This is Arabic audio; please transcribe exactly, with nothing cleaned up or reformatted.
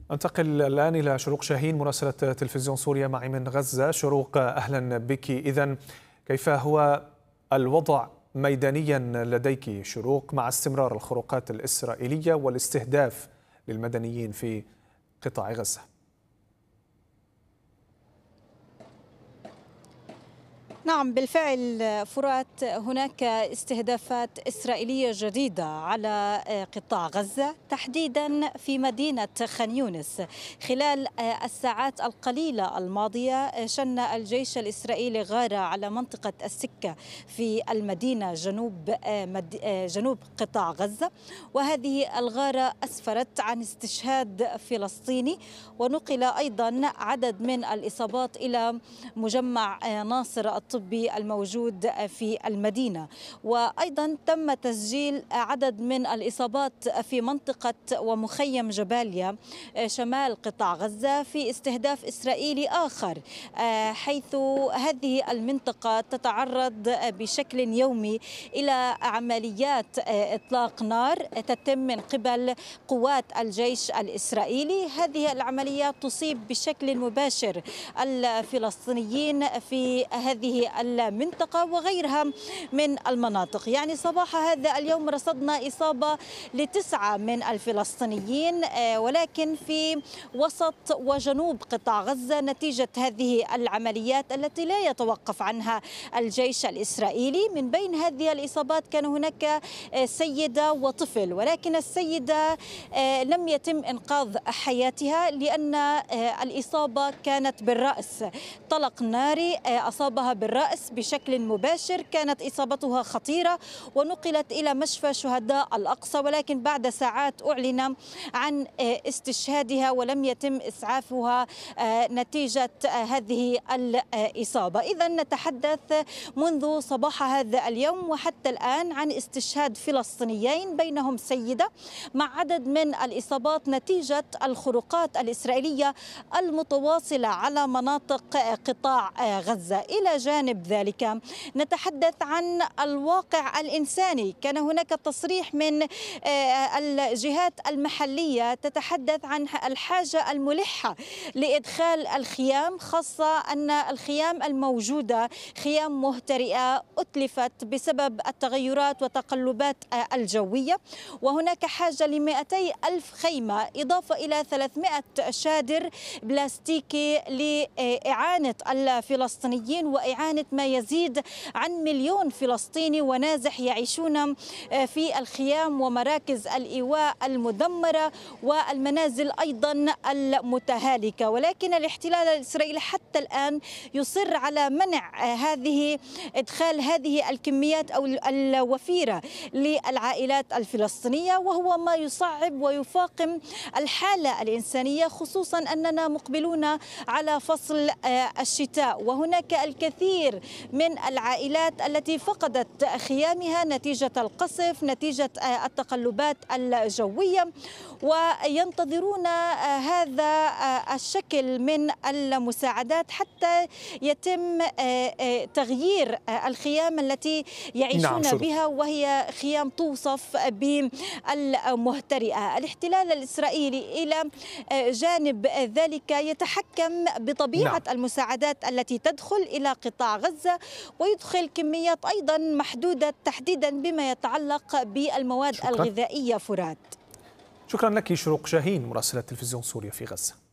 انتقل الآن إلى شروق شاهين مراسلة تلفزيون سوريا معي من غزة. شروق، أهلا بك. إذن كيف هو الوضع ميدانيا لديك شروق مع استمرار الخروقات الإسرائيلية والاستهداف للمدنيين في قطاع غزة؟ نعم بالفعل فرات، هناك استهدافات إسرائيلية جديدة على قطاع غزة تحديدا في مدينة خان يونس. خلال الساعات القليلة الماضية شن الجيش الإسرائيلي غارة على منطقة السكة في المدينة جنوب جنوب قطاع غزة، وهذه الغارة أسفرت عن استشهاد فلسطيني، ونقل أيضا عدد من الإصابات إلى مجمع ناصر الطبي الموجود في المدينة. وأيضا تم تسجيل عدد من الإصابات في منطقة ومخيم جباليا شمال قطاع غزة في استهداف إسرائيلي آخر، حيث هذه المنطقة تتعرض بشكل يومي إلى عمليات إطلاق نار تتم من قبل قوات الجيش الإسرائيلي. هذه العمليات تصيب بشكل مباشر الفلسطينيين في هذه المنطقة وغيرها من المناطق. يعني صباح هذا اليوم رصدنا إصابة لتسعة من الفلسطينيين، ولكن في وسط وجنوب قطاع غزة نتيجة هذه العمليات التي لا يتوقف عنها الجيش الإسرائيلي. من بين هذه الإصابات كان هناك سيدة وطفل، ولكن السيدة لم يتم إنقاذ حياتها لأن الإصابة كانت بالرأس. طلق ناري أصابها بالرأس بشكل مباشر، كانت إصابتها خطيرة ونقلت إلى مشفى شهداء الأقصى، ولكن بعد ساعات أعلن عن استشهادها ولم يتم إسعافها نتيجة هذه الإصابة. إذن نتحدث منذ صباح هذا اليوم وحتى الآن عن استشهاد فلسطينيين بينهم سيدة، مع عدد من الإصابات نتيجة الخروقات الإسرائيلية المتواصلة على مناطق قطاع غزة. إلى جانب ذلك نتحدث عن الواقع الإنساني. كان هناك تصريح من الجهات المحلية تتحدث عن الحاجة الملحة لإدخال الخيام، خاصة أن الخيام الموجودة خيام مهترئة أتلفت بسبب التغيرات وتقلبات الجوية، وهناك حاجة لمئتي ألف خيمة إضافة إلى ثلاثمئة شادر بلاستيكي لإعانة الفلسطينيين وإعانة ما يزيد عن مليون فلسطيني ونازح يعيشون في الخيام ومراكز الإيواء المدمرة والمنازل أيضا المتهالكة. ولكن الاحتلال الإسرائيلي حتى الآن يصر على منع هذه إدخال هذه الكميات أو الوفيرة للعائلات الفلسطينية، وهو ما يصعب ويفاقم الحالة الإنسانية، خصوصا أننا مقبلون على فصل الشتاء، وهناك الكثير من العائلات التي فقدت خيامها نتيجة القصف، نتيجة التقلبات الجوية، وينتظرون هذا الشكل من المساعدات حتى يتم تغيير الخيام التي يعيشون نعم بها، وهي خيام توصف بالمهترئة. الاحتلال الإسرائيلي إلى جانب ذلك يتحكم بطبيعة نعم. المساعدات التي تدخل إلى قطاع غزة، ويدخل كميات أيضا محدودة تحديدا بما يتعلق بالمواد شكرا. الغذائية. فرات، شكرا لك شروق شاهين مراسلة تلفزيون سوريا في غزة.